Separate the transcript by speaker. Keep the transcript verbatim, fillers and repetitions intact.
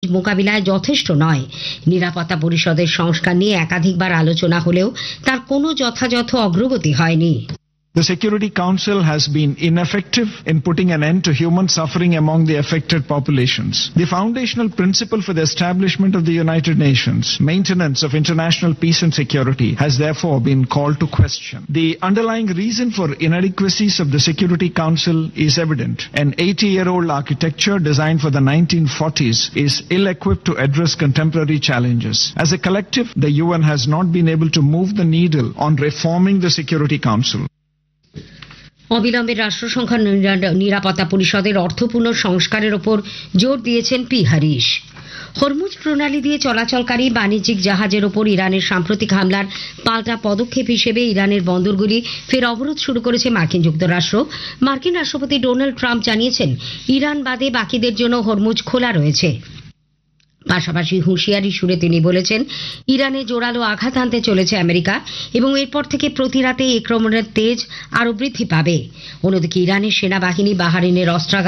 Speaker 1: মোকাবিলায় যথেষ্ট নয়। নিরাপত্তা পরিষদের সংস্কার নিয়ে একাধিকবার আলোচনা হলেও তার কোনো যথাযথ অগ্রগতি হয়নি।
Speaker 2: The Security Council has been ineffective in putting an end to human suffering among the affected populations. The foundational principle for the establishment of the United Nations, maintenance of international peace and security, has therefore been called to question. The underlying reason for inadequacies of the Security Council is evident. An eighty-year-old architecture designed for the nineteen forties is ill-equipped to address contemporary challenges. As a collective, the U N has not been able to move the needle on reforming the Security Council.
Speaker 1: অবিলম্বে রাষ্ট্রসংঘ নিরাপত্তা পরিষদের অর্থপূর্ণ সংস্কারের ওপর জোর দিয়েছেন P Harish. Hormuz প্রণালী দিয়ে চলাচলকারী বাণিজ্যিক জাহাজের ওপর ইরানের সাম্প্রতিক হামলার পাল্টা পদক্ষেপ হিসেবে ইরানের বন্দরগুলি ফের অবরোধ শুরু করেছে মার্কিন যুক্তরাষ্ট্র। মার্কিন রাষ্ট্রপতি ডোনাল্ড ট্রাম্প জানিয়েছেন, ইরান বাদে বাকিদের জন্য হরমুজ খোলা রয়েছে। পাশাপাশি হুঁশিয়ারি সুরে তিনি বলেছেন, ইরানে জোরালো আঘাত হানতে চলেছে আমেরিকা এবং এরপর থেকে প্রতি রাতে আক্রমণের তেজ আরো বৃদ্ধি পাবে। অন্যদিকে ইরানের সেনাবাহিনী বাহরাইনের অস্ত্রাগার